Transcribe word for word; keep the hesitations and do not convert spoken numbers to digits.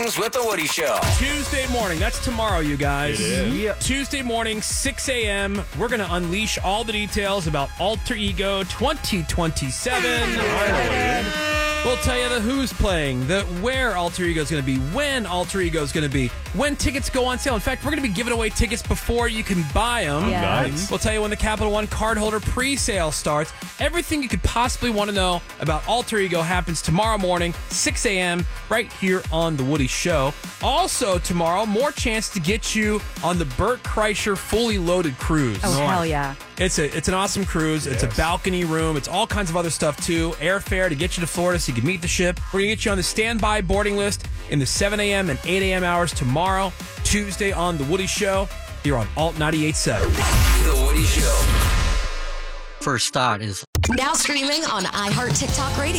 Mornings with the Woody Show. Tuesday morning. That's tomorrow, you guys. It is. Yep. Tuesday morning, six a.m. We're going to unleash all the details about Alter Ego twenty twenty-seven. We'll tell you the who's playing, the where Alter Ego is going to be, when Alter Ego is going to be, when tickets go on sale. In fact, we're going to be giving away tickets before you can buy them. Yes. Nice. We'll tell you when the Capital One cardholder pre-sale starts. Everything you could possibly want to know about Alter Ego happens tomorrow morning, six a.m., right here on The Woody Show. Also tomorrow, more chance to get you on the Burt Kreischer fully loaded cruise. Oh, hell yeah. It's a it's an awesome cruise. It's Yes. a balcony room. It's all kinds of other stuff, too. Airfare to get you to Florida so you can meet the ship. We're going to get you on the standby boarding list in the seven a.m. and eight a.m. hours tomorrow, Tuesday on The Woody Show, here on Alt ninety-eight point seven. The Woody Show. First thought is Now streaming on iHeart TikTok Radio.